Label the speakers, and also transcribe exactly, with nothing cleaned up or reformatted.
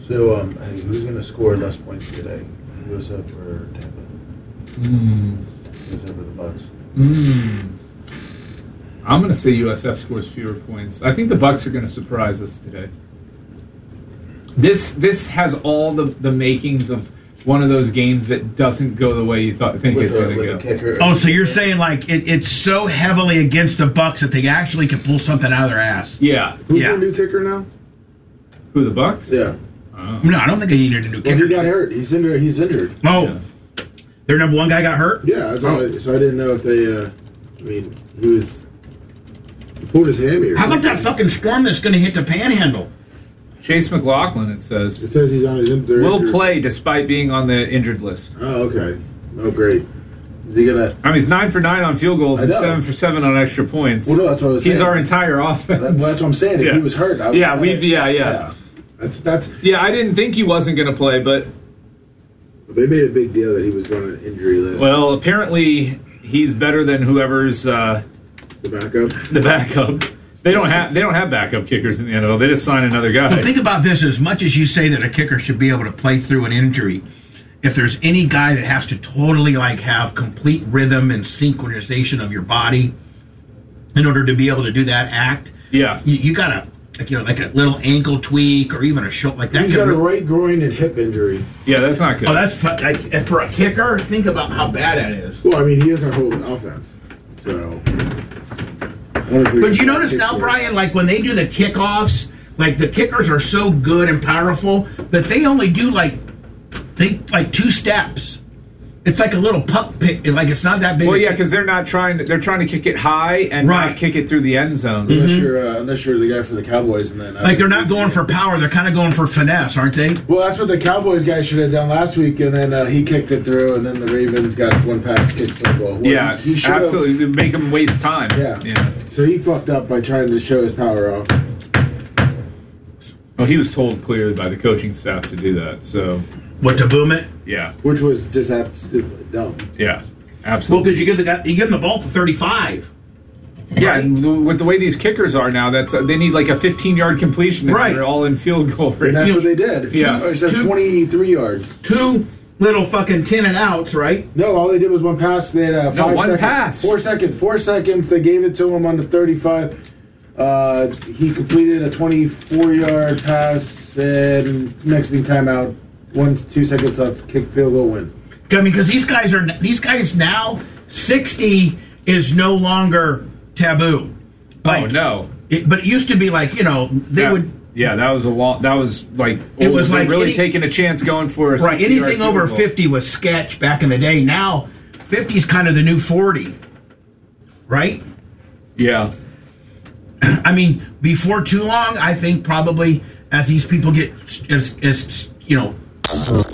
Speaker 1: So, um, hey, who's going to score less points today? U S F or Tampa?
Speaker 2: Mm.
Speaker 1: U S F or the Bucks?
Speaker 2: Mm. I'm going to say U S F scores fewer points. I think the Bucks are going to surprise us today. This this has all the, the makings of one of those games that doesn't go the way you thought think
Speaker 1: With
Speaker 2: it's
Speaker 1: the-
Speaker 2: going to
Speaker 1: with
Speaker 2: go.
Speaker 1: the kicker.
Speaker 3: Oh, so you're saying like it, it's so heavily against the Bucks that they actually can pull something out of their ass?
Speaker 2: Yeah.
Speaker 1: Who's
Speaker 3: Yeah.
Speaker 1: their new kicker now?
Speaker 2: Who, the Bucks?
Speaker 1: Yeah.
Speaker 2: Oh.
Speaker 3: No, I don't think they needed a new
Speaker 1: Well,
Speaker 3: kicker.
Speaker 1: he got hurt. He's injured. He's injured.
Speaker 3: Oh,
Speaker 2: Yeah.
Speaker 3: their number one guy got hurt?
Speaker 1: Yeah, that's
Speaker 3: Oh.
Speaker 1: all I- so I didn't know if they. Uh, I mean, he was. He pulled his hammy. Or
Speaker 3: How about that
Speaker 1: something.
Speaker 3: fucking storm that's going to hit the Panhandle?
Speaker 2: Chase McLaughlin, it says,
Speaker 1: It says he's on his. in- they're
Speaker 2: will
Speaker 1: injured.
Speaker 2: play despite being on the injured list.
Speaker 1: Oh, okay. Oh, great. Is he gonna?
Speaker 2: I mean, he's nine for nine on field goals
Speaker 1: I
Speaker 2: and
Speaker 1: know.
Speaker 2: seven for seven on extra points.
Speaker 1: Well, no, that's what I was
Speaker 2: He's
Speaker 1: saying.
Speaker 2: our entire offense.
Speaker 1: That, well, that's what I'm saying. If
Speaker 2: Yeah.
Speaker 1: he was hurt, I would,
Speaker 2: Yeah, we'd be- yeah, yeah.
Speaker 1: That's that's.
Speaker 2: Yeah, I didn't think he wasn't going to play, but
Speaker 1: They made a big deal that he was going on an injury list.
Speaker 2: well, apparently he's better than whoever's uh,
Speaker 1: the backup.
Speaker 2: the backup. They don't have they don't have backup kickers in the N F L. They just sign another guy.
Speaker 3: So think about this. As much as you say that a kicker should be able to play through an injury, if there's any guy that has to totally like have complete rhythm and synchronization of your body in order to be able to do that act,
Speaker 2: yeah,
Speaker 3: you, you gotta like you know like a little ankle tweak or even a shoulder like that.
Speaker 1: He's
Speaker 3: can
Speaker 1: got a
Speaker 3: re-
Speaker 1: right groin and hip injury.
Speaker 2: yeah, that's not good.
Speaker 3: Oh, that's fu- like and for a kicker. Think about how bad that is.
Speaker 1: Well, I mean, he is our whole offense. So.
Speaker 3: But you notice now, Brian, like when they do the kickoffs, like the kickers are so good and powerful that they only do like they like two steps. It's like a little puck pick. Like it's not that big.
Speaker 2: well,
Speaker 3: a
Speaker 2: yeah,
Speaker 3: kick-
Speaker 2: because they're not trying to they're trying to kick it high and
Speaker 3: Right.
Speaker 2: not kick it through the end zone.
Speaker 1: Unless you're uh, unless you're the guy for the Cowboys, and then uh,
Speaker 3: like they're not going for power. They're kind of going for finesse, aren't they?
Speaker 1: Well, that's what the Cowboys guy should have done last week, and then uh, he kicked it through, and then the Ravens got one pass kicked football. Well,
Speaker 2: Yeah,
Speaker 1: he, he should have-
Speaker 2: absolutely. Make them waste time.
Speaker 1: Yeah.
Speaker 2: yeah.
Speaker 1: So he fucked up by trying to show his power off.
Speaker 2: Well, he was told clearly by the coaching staff to do that. So,
Speaker 3: What to boom it?
Speaker 2: yeah,
Speaker 1: Which was just absolutely dumb.
Speaker 2: yeah,
Speaker 3: Well,
Speaker 2: absolutely.
Speaker 3: because you give the guy, you give them the ball to thirty-five.
Speaker 2: yeah, and the- with the way these kickers are now, that's uh, they need like a fifteen-yard completion, and
Speaker 3: Right.
Speaker 2: they're all in field goal range.
Speaker 1: And that's
Speaker 3: You
Speaker 1: what
Speaker 3: know,
Speaker 1: they did.
Speaker 2: yeah.
Speaker 1: Two, or so
Speaker 3: Two-
Speaker 1: twenty-three yards.
Speaker 3: Two little fucking ten and outs, right?
Speaker 1: No, all they did was one pass. They had uh,
Speaker 2: No,
Speaker 1: five
Speaker 2: one
Speaker 1: seconds.
Speaker 2: pass.
Speaker 1: Four seconds. Four seconds. They gave it to him on the thirty-five. Uh, he completed a twenty-four-yard pass, and next thing, timeout. One, two seconds left. Kick, field goal, win.
Speaker 3: I mean, because these guys are these guys now sixty is no longer taboo. Like,
Speaker 2: oh no!
Speaker 3: It, but it used to be like you know they
Speaker 2: yeah.
Speaker 3: would.
Speaker 2: Yeah, that was a long. That was like
Speaker 3: It was
Speaker 2: they're
Speaker 3: like
Speaker 2: really
Speaker 3: any-
Speaker 2: taking a chance going for a
Speaker 3: Right,
Speaker 2: sixty-yard
Speaker 3: anything
Speaker 2: field
Speaker 3: over
Speaker 2: goal.
Speaker 3: fifty was sketch back in the day. Now, fifty is kind of the new forty, right?
Speaker 2: Yeah,
Speaker 3: I mean, before too long, I think probably as these people get as, as you know